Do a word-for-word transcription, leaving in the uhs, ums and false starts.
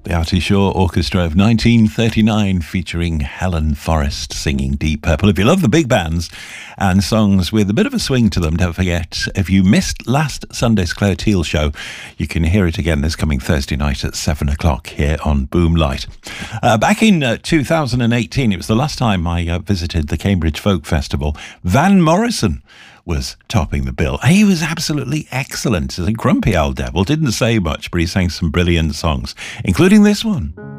The Artie Shaw Orchestra of nineteen thirty-nine featuring Helen Forrest singing Deep Purple. If you love the big bands and songs with a bit of a swing to them, don't forget, if you missed last Sunday's Claire Teal show, you can hear it again this coming Thursday night at seven o'clock here on Boomlight. Uh, back in uh, two thousand eighteen, it was the last time I uh, visited the Cambridge Folk Festival. Van Morrison was topping the bill. He was absolutely excellent. He's a grumpy old devil, didn't say much, but he sang some brilliant songs, including this one.